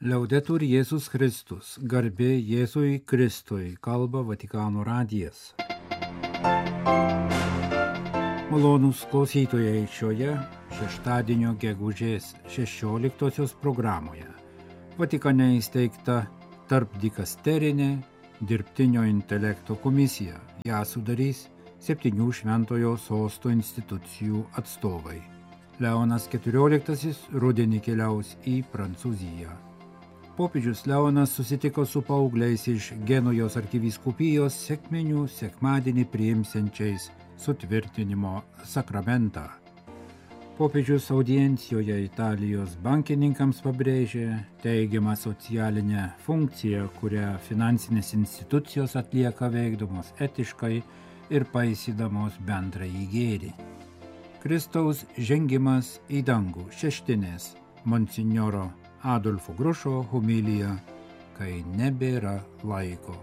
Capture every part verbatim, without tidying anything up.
Liaudetur Jėzus Kristus, garbė Jėzui Kristui, kalba Vatikano radijas. Malonūs klausytojai šioje šeštadienio gegužės šešioliktosios programoje. Vatikane įsteigta tarpdikasterinė dirbtinio intelekto komisija. Ją sudarys septynių šventojo sosto institucijų atstovai. Leonas keturioliktasis rudenį keliaus į Prancūziją. Popiežius Leonas susitiko su paaugliais iš Genujos arkivyskupijos sekminių sekmadienį priimsiančiais sutvirtinimo sakramentą. Popiežius audiencijoje Italijos bankininkams pabrėžė teigiamą socialinę funkciją, kurią finansinės institucijos atlieka veikdamos etiškai ir paisydamos bendrąjį gėrį. Kristaus žengimas į dangų šeštinės monsinjoro Adolfo Grušo homilija, kai nebėra laiko.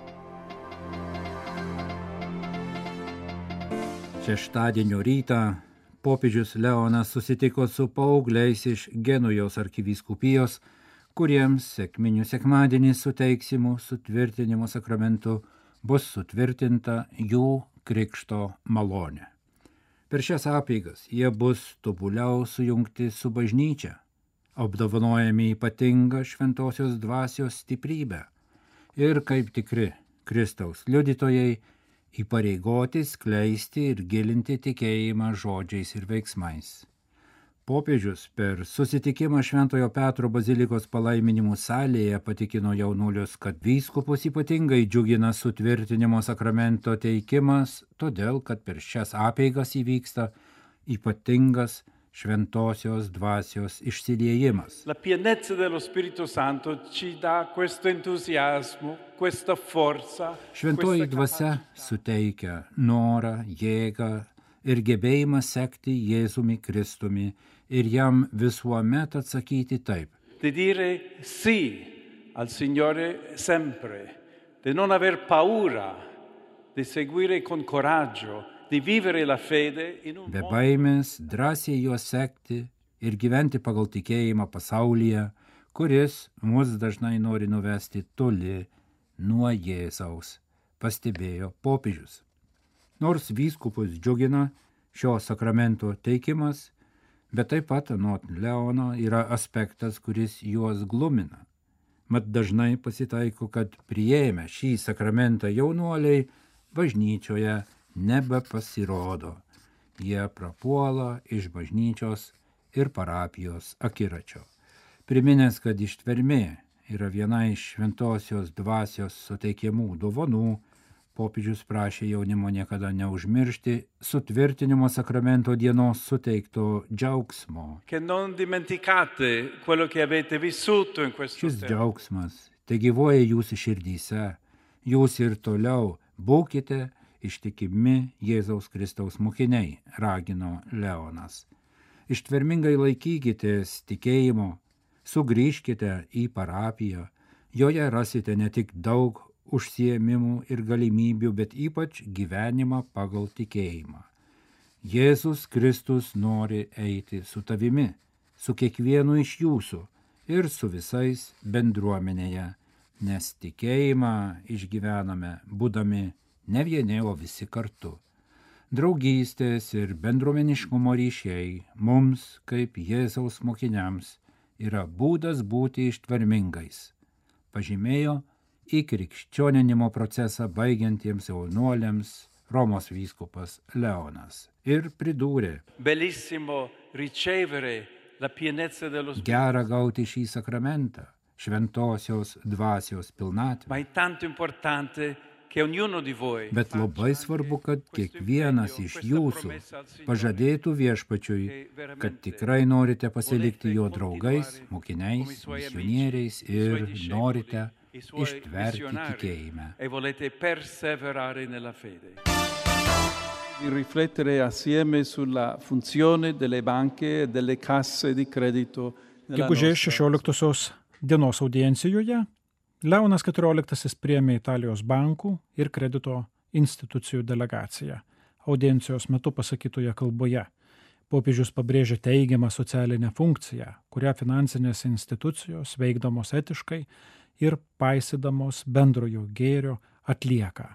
Šeštadienio rytą popiežius Leonas susitiko su paaugliais iš Genujos arkivyskupijos, kuriems sekminių sekmadienį suteiksimų sutvirtinimo sakramentu bus sutvirtinta jų krikšto malonė. Per šias apeigas jie bus tobuliau sujungti su bažnyčia, apdovanojami ypatingą šventosios dvasios stiprybę ir kaip tikri Kristaus liudytojai įpareigoti skleisti ir gilinti tikėjimą žodžiais ir veiksmais. Popiežius per susitikimą Šventojo Petro bazilikos palaiminimų salėje patikino jaunuolius, kad vyskupus ypatingai džiugina sutvirtinimo sakramento teikimas, todėl kad per šias apeigas įvyksta ypatingas šventosios dvasios išsiliejimas. La pienezza dello Spirito Santo ci dà questo entusiasmo, questa forza. Šventoji dvasia suteikia norą, jėgą ir gebėjimą sekti Jėzumi Kristumi ir jam visuomet atsakyti taip. Di dire sì al Signore sempre, di non aver paura, di seguire con coraggio, di vivere la fede in un Be baimės drąsiai juos sekti ir gyventi pagal tikėjimą pasaulyje, kuris mus dažnai nori nuvesti toli nuo Jėzaus, pastebėjo popiežius. Nors vyskupus džiugina šio sakramento teikimas, bet taip pat anot Leono yra aspektas, kuris juos glumina. Mat dažnai pasitaiko, kad priėmę šį sakramentą jaunuoliai bažnyčioje nebepasirodo. Jie prapuola iš bažnyčios ir parapijos akiračio. Priminęs, kad ištvermė yra viena iš šventosios dvasios suteikiamų dovanų, popiežius prašė jaunimo niekada neužmiršti sutvirtinimo sakramento dienos suteikto džiaugsmo. Che non dimenticate quello che avete vissuto in questo Šis tempo. džiaugsmas te gyvuoja jūsų širdyse. Jūs ir toliau būkite ištikimi Jėzaus Kristaus mokiniai, ragino Leonas. Ištvermingai laikykitės tikėjimo, sugrįžkite į parapiją, joje rasite ne tik daug užsiėmimų ir galimybių, bet ypač gyvenimą pagal tikėjimą. Jėzus Kristus nori eiti su tavimi, su kiekvienu iš jūsų ir su visais bendruomenėje, nes tikėjimą išgyvename būdami ne vieni, o visi kartu. Draugystės ir bendruomeniškumo ryšiai mums, kaip Jėzaus mokiniams, yra būdas būti ištvermingais, pažymėjo į krikščioninimo procesą baigiantiems jaunuoliams Romos vyskupas Leonas ir pridūrė: Bellissimo ricevere la pienezza dello Spirito, gera gauti šį sakramentą, šventosios dvasios pilnatvę. ma è tanto importante che ognuno di voi Bet labai svarbu, kad kiekvienas iš jūsų pažadėtų viešpačiui, kad tikrai norite pasilikti jo draugais, mokiniais, misionieriais ir norite ištverti tikėjime. e volete perseverare nella fede. Di riflettere assieme sulla funzione delle banche e delle casse di credito nella Gegužės nostra šešioliktosios dienos audiencijoje Leonas keturioliktasis priėmė Italijos bankų ir kredito institucijų delegaciją. Audiencijos metu pasakytoje kalboje Popiežius pabrėžia teigiamą socialinę funkciją, kurią finansinės institucijos veikdamos etiškai ir paisydamos bendrojo gėrio atlieka.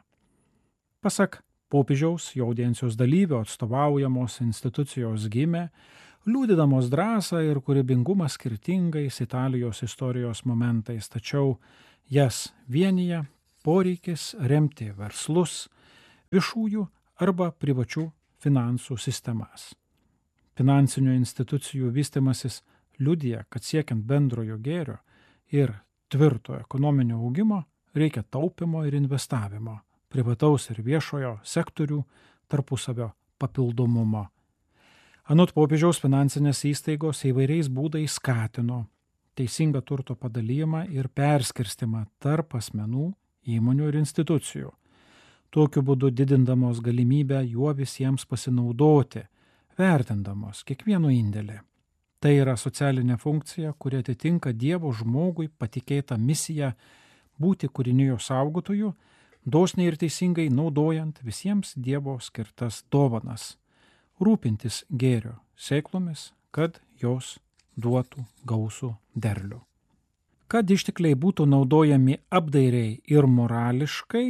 Pasak popiežiaus, jo audiencijos dalyvio atstovaujamos institucijos gimė, liudydamos drąsą ir kūrybingumą skirtingais Italijos istorijos momentais, tačiau jas vienyje poreikis remti verslus, viešųjų arba privačių finansų sistemas. Finansinių institucijų vystimasis liudija, kad siekiant bendrojo gėrio ir tvirto ekonominio augimo reikia taupimo ir investavimo, privataus ir viešojo sektorių tarpusavio papildomumo. Anot popiežiaus, finansinės įstaigos įvairiais būdais skatino teisingą turto padalijimą ir perskirstimą tarp asmenų, įmonių ir institucijų, tokiu būdu didindamos galimybę juo visiems pasinaudoti, vertindamos kiekvieno indėlį. Tai yra socialinė funkcija, kuri atitinka Dievo žmogui patikėtą misiją būti kūrinijos saugotoju, dosniai ir teisingai naudojant visiems Dievo skirtas dovanas, rūpintis gėrio sėklomis, kad jos duotų gausų derlių. Kad ištekliai būtų naudojami apdairiai ir morališkai,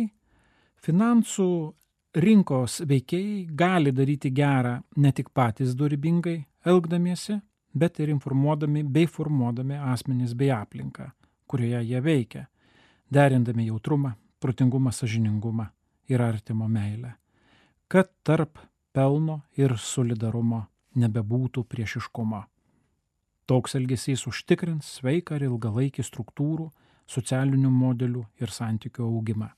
finansų rinkos veikėjai gali daryti gerą ne tik patys dorybingai elgdamiesi, bet ir informuodami bei formuodami asmenis bei aplinką, kurioje jie veikia, derindami jautrumą, protingumą, sąžiningumą ir artimo meilę, kad tarp pelno ir solidarumo nebebūtų priešiškumo. Toks elgesys užtikrins sveiką ir ilgalaikį struktūrų, socialinių modelių ir santykių augimą.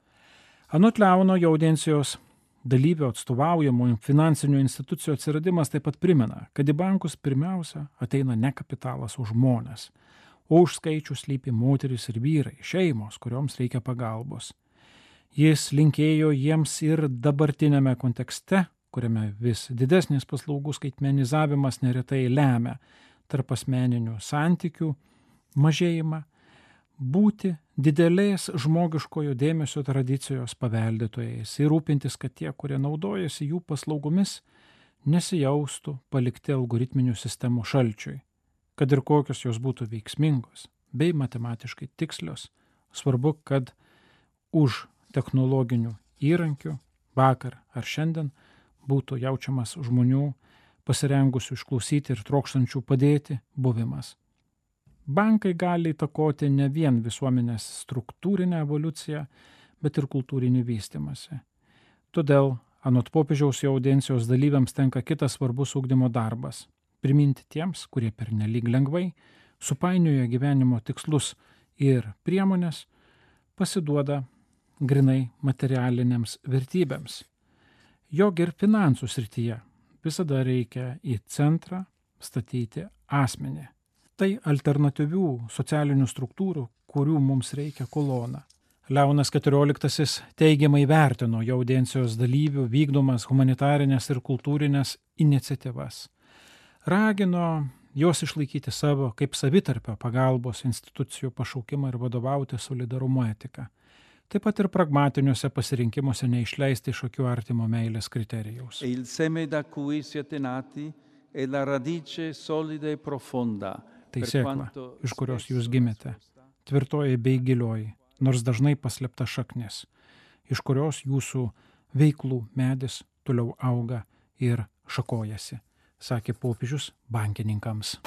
Anot Leono, jo audiencijos dalyvio atstovaujamų finansinių institucijų atsiradimas taip pat primena, kad į bankus pirmiausia ateina ne kapitalas, o žmonės, o už skaičių slypi moterys ir vyrai, šeimos, kurioms reikia pagalbos. Jis linkėjo jiems ir dabartinėme kontekste, kuriame vis didesnis paslaugų skaitmenizavimas neretai lemia tarp asmeninių santykių mažėjimą, būti didelės žmogiškojo dėmesio tradicijos paveldėtojais ir rūpintis, kad tie, kurie naudojasi jų paslaugomis, nesijaustų palikti algoritminių sistemų šalčiui, kad ir kokios jos būtų veiksmingos bei matematiškai tikslios. Svarbu, kad už technologinių įrankių vakar ar šiandien būtų jaučiamas žmonių pasirengusių išklausyti ir trokštančių padėti buvimas. Bankai gali įtakoti ne vien visuomenės struktūrinę evoliuciją, bet ir kultūrinį vystimąsi. Todėl, anot popiežiaus, jo audiencijos dalyviams tenka kitas svarbus ugdymo darbas – priminti tiems, kurie pernelyg lengvai supainioja gyvenimo tikslus ir priemonės, pasiduoda grinai materialinėms vertybėms. Jog ir finansų srityje visada reikia į centrą statyti asmenį. Tai alternatyvių socialinių struktūrų, kurių mums reikia kolona. Leonas keturioliktasis teigiamai vertino jo audiencijos dalyvių vykdomas humanitarinės ir kultūrinės iniciatyvas. Ragino jos išlaikyti savo kaip savitarpio pagalbos institucijų pašaukimą ir vadovauti solidarumo etiką. Taip pat ir pragmatiniuose pasirinkimuose neišleisti iš akių artimo meilės kriterijaus. E il seme da cui siete nati è la radice solida e profonda. Tai sėkla, iš kurios jūs gimėte, tvirtoji bei gilioji, nors dažnai paslėpta šaknis, iš kurios jūsų veiklų medis toliau auga ir šakojasi, sakė popiežius bankininkams.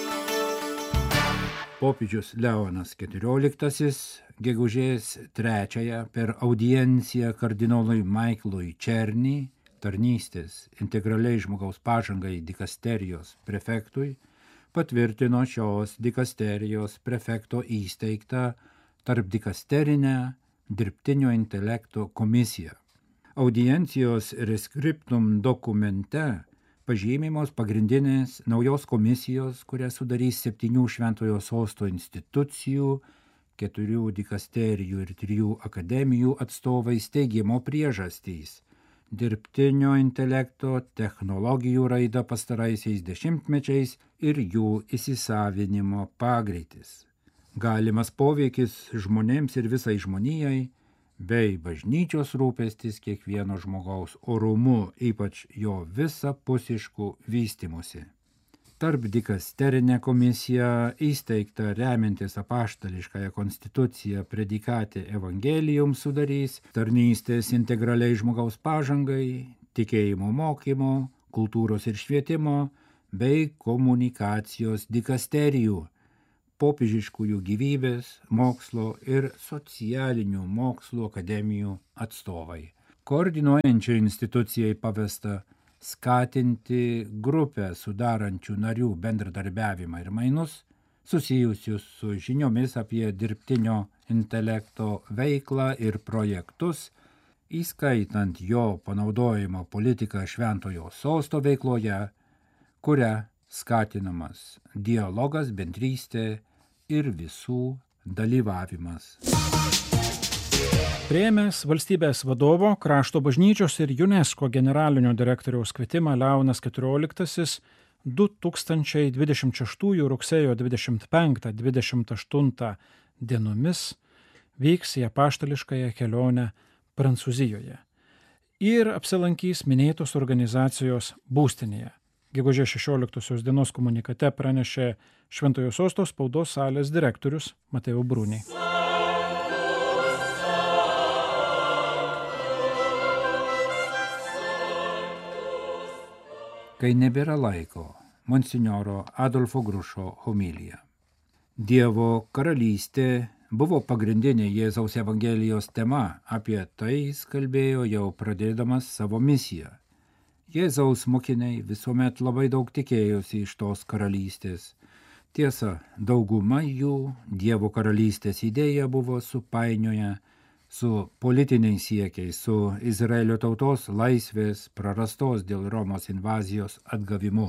Popiežius Leonas keturioliktasis gegužės trečiąją per audienciją kardinolui Maiklui Černy, tarnystės integraliai žmogaus pažangai dikasterijos prefektui, patvirtino šios dikasterijos prefekto įsteigtą tarpdikasterinę dirbtinio intelekto komisiją. Audiencijos reskriptum dokumente pažymimos pagrindinės naujos komisijos, kurią sudarys septynių šventojo sosto institucijų, keturių dikasterijų ir trijų akademijų atstovai steigimo priežastys. Dirbtinio intelekto technologijų raida pastaraisiais dešimtmečiais ir jų įsisavinimo pagreitis. Galimas poveikis žmonėms ir visai žmonijai, bei bažnyčios rūpestis kiekvieno žmogaus orumu, ypač jo visapusišku vystimusi. Tarp dikasterinė komisija įsteigta remiantis apaštališkąją konstituciją predikatė evangelijum sudarys tarnystės integraliai žmogaus pažangai, tikėjimo mokymo, kultūros ir švietimo bei komunikacijos dikasterijų, popiežiškųjų gyvybės, mokslo ir socialinių mokslų akademijų atstovai. Koordinuojančiai institucijai pavesta skatinti grupę sudarančių narių bendradarbiavimą ir mainus, susijusius su žiniomis apie dirbtinio intelekto veiklą ir projektus, įskaitant jo panaudojimo politiką Šventojo Sosto veikloje, kuria skatinamas dialogas, bendrystė ir visų dalyvavimas. Priėmęs valstybės vadovo, Krašto bažnyčios ir UNESCO generalinio direktoriaus kvietimą Leonas keturioliktasis du tūkstančiai dvidešimt šeštųjų rugsėjo dvidešimt penktą dvidešimt aštuntą dienomis vyks į apaštališkąją kelionę Prancūzijoje ir apsilankys minėtos organizacijos būstinėje. Gegužės šešioliktosios dienos komunikate pranešė Šventojo Sosto spaudos salės direktorius Mateo Bruni. Kai nebėra laiko, monsinjoro Adolfo Grušo homilija. Dievo karalystė buvo pagrindinė Jėzaus Evangelijos tema, apie tai jis kalbėjo jau pradėdamas savo misiją. Jėzaus mokiniai visuomet labai daug tikėjosi iš tos karalystės. Tiesa, dauguma jų Dievo karalystės idėja buvo supainioję su politiniais siekiais, su Izraelio tautos laisvės prarastos dėl Romos invazijos atgavimu.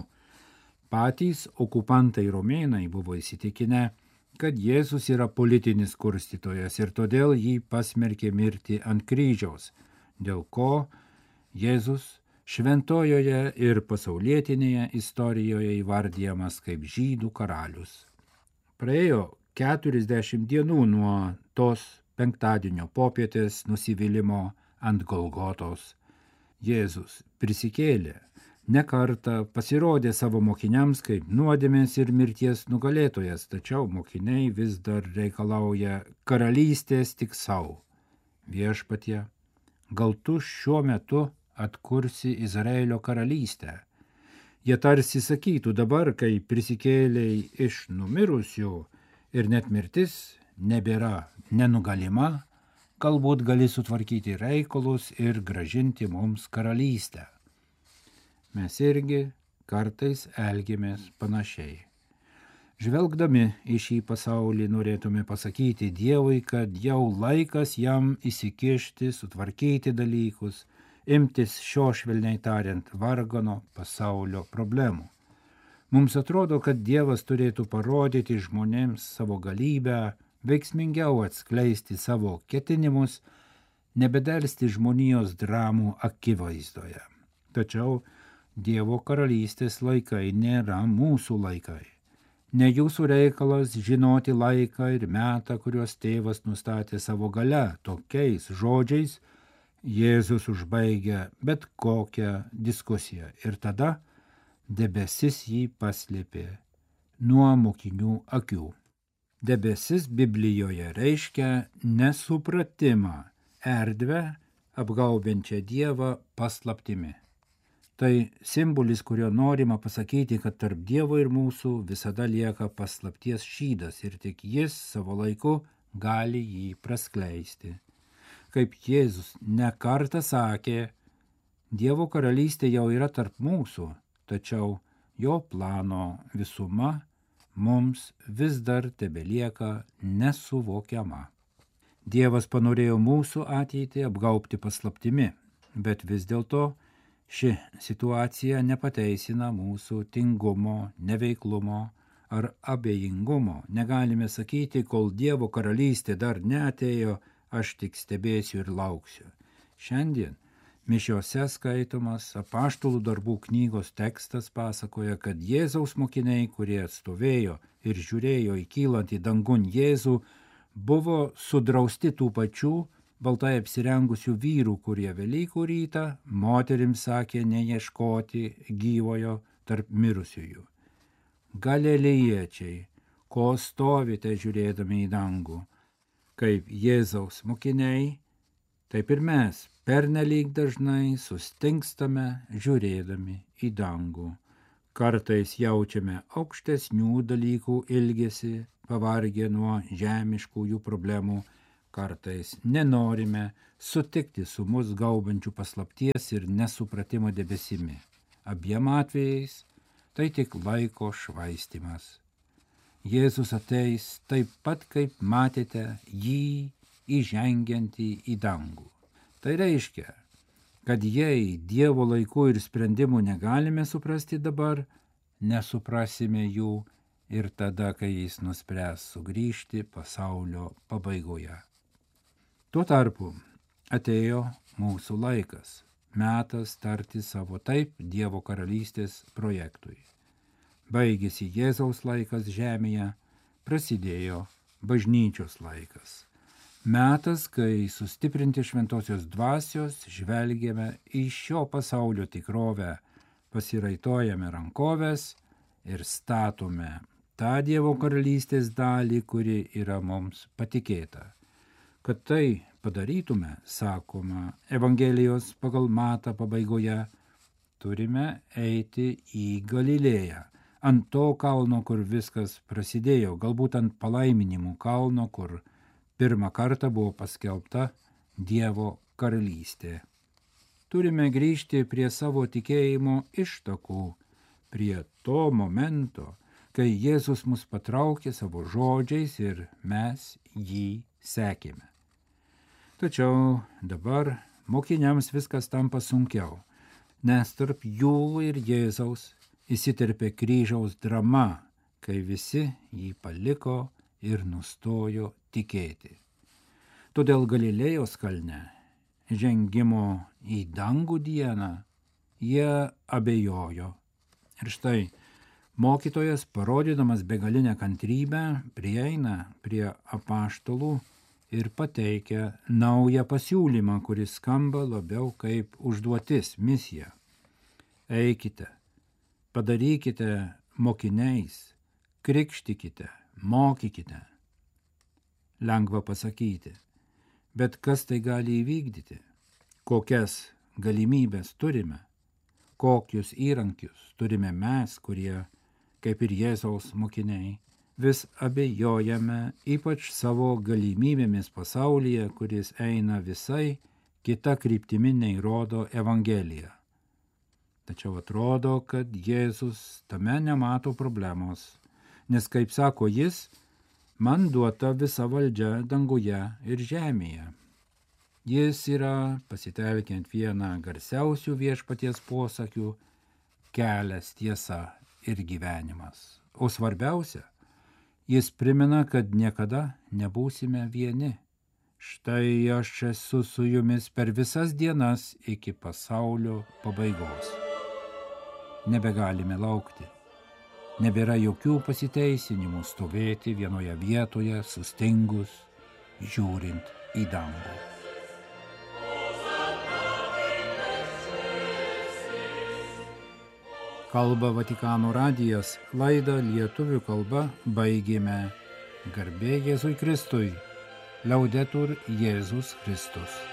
Patys okupantai romėnai buvo įsitikinę, kad Jėzus yra politinis kurstytojas ir todėl jį pasmerkė mirti ant kryžiaus, dėl ko Jėzus šventojoje ir pasaulietinėje istorijoje įvardijamas kaip žydų karalius. Praėjo keturiasdešimt dienų nuo tos penktadienio popietės nusivylimo ant Golgotos. Jėzus prisikėlė, ne kartą pasirodė savo mokiniams kaip nuodėmės ir mirties nugalėtojas, tačiau mokiniai vis dar reikalauja karalystės tik savo. Viešpatie, gal tu šiuo metu atkursi Izraelio karalystę? Jie tarsi sakytų dabar, kai prisikėlei iš numirusių ir net mirtis nebėra nenugalima, galbūt gali sutvarkyti reikalus ir grąžinti mums karalystę. Mes irgi kartais elgiamės panašiai. Žvelgdami į šį pasaulį norėtume pasakyti Dievui, kad jau laikas jam įsikišti, sutvarkyti dalykus, imtis šio švelniai tariant vargano pasaulio problemų. Mums atrodo, kad Dievas turėtų parodyti žmonėms savo galybę, veiksmingiau atskleisti savo ketinimus, nebedelsti žmonijos dramų akivaizdoje. Tačiau Dievo karalystės laikai nėra mūsų laikai. Ne jūsų reikalas žinoti laiką ir metą, kuriuos tėvas nustatė savo gale. Tokiais žodžiais Jėzus užbaigia bet kokią diskusiją ir tada debesis jį paslėpė nuo mokinių akių. Debesis Biblijoje reiškia nesupratimą, erdvę apgaubiančią Dievą paslaptimi. Tai simbolis, kurio norima pasakyti, kad tarp Dievo ir mūsų visada lieka paslapties šydas ir tik jis savo laiku gali jį praskleisti. Kaip Jėzus ne kartą sakė, Dievo karalystė jau yra tarp mūsų, tačiau jo plano visuma mums vis dar tebelieka nesuvokiama. Dievas panorėjo mūsų ateitį apgaubti paslaptimi, bet vis dėlto ši situacija nepateisina mūsų tingumo, neveiklumo ar abejingumo. Negalime sakyti, kol Dievo karalystė dar neatėjo, aš tik stebėsiu ir lauksiu. Šiandien mišiose skaitomas Apaštalų darbų knygos tekstas pasakoja, kad Jėzaus mokiniai, kurie stovėjo ir žiūrėjo į kylantį dangun Jėzų, buvo sudrausti tų pačių baltai apsirengusių vyrų, kurie Velykų rytą moterims sakė neieškoti gyvojo tarp mirusiųjų. Galilėjiečiai, ko stovite žiūrėdami į dangų, kaip Jėzaus mokiniai, taip ir mes pernelyg dažnai sustingstame žiūrėdami į dangų. Kartais jaučiame aukštesnių dalykų ilgesį, pavargę nuo žemiškųjų problemų, kartais nenorime sutikti su mus gaubančių paslapties ir nesupratimo debesimi. Abiem atvejais tai tik laiko švaistymas. Jėzus ateis taip pat, kaip matėte jį įžengiantį į dangų. Tai reiškia, kad jei Dievo laikų ir sprendimų negalime suprasti dabar, nesuprasime jų ir tada, kai jis nuspręs sugrįžti pasaulio pabaigoje. Tuo tarpu atėjo mūsų laikas, metas tarti savo taip Dievo karalystės projektui. Baigėsi Jėzaus laikas žemėje, prasidėjo bažnyčios laikas. Metas, kai sustiprinti šventosios dvasios žvelgiame į šio pasaulio tikrovę, pasiraitojame rankoves ir statome tą Dievo karalystės dalį, kuri yra mums patikėta. Kad tai padarytume, sakoma Evangelijos pagal Matą pabaigoje, turime eiti į Galilėją, ant to kalno, kur viskas prasidėjo, galbūt ant palaiminimų kalno, kur pirmą kartą buvo paskelbta Dievo karalystė. Turime grįžti prie savo tikėjimo ištakų, prie to momento, kai Jėzus mus patraukė savo žodžiais ir mes jį sekėme. Tačiau dabar mokiniams viskas tampa sunkiau, nes tarp jų ir Jėzaus įsiterpė kryžiaus drama, kai visi jį paliko ir nustojo tikėti. Todėl Galilėjos kalne, žengimo į dangų dieną, jie abejojo. Ir štai mokytojas, parodydamas begalinę kantrybę, prieina prie apaštalų ir pateikia naują pasiūlymą, kuris skamba labiau kaip užduotis, misija. Eikite, padarykite mokiniais, krikštykite, mokykite. Lengva pasakyti, bet kas tai gali įvykdyti? Kokias galimybės turime? Kokius įrankius turime mes, kurie, kaip ir Jėzaus mokiniai, vis abejojame ypač savo galimybėmis pasaulyje, kuris eina visai kita kryptimi nei rodo Evangelija. Tačiau atrodo, kad Jėzus tame nemato problemos, nes, kaip sako jis, man duota visa valdžia danguje ir žemėje. Jis yra, pasitelkiant vieną garsiausių viešpaties posakių, kelias, tiesa ir gyvenimas. O svarbiausia, jis primena, kad niekada nebūsime vieni. Štai aš esu su jumis per visas dienas iki pasaulio pabaigos. Nebegalime laukti. Nebėra jokių pasiteisinimų stovėti vienoje vietoje, sustingus, žiūrint į dangų. Kalba Vatikano radijas, laidą lietuvių kalba baigėme. Garbė Jėzui Kristui, Laudetur Jėzus Kristus.